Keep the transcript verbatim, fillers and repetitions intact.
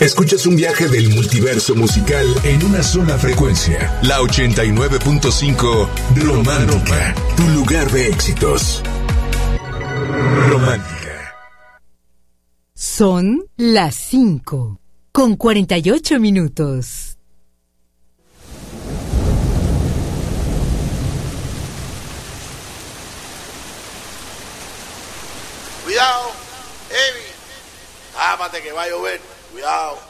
Escuchas un viaje del multiverso musical en una sola frecuencia. La ochenta y nueve punto cinco Romántica, tu lugar de éxitos. Romántica. Son las cinco, con cuarenta y ocho minutos. Cuidado, Evi. Tápate que va a llover. Cuidado.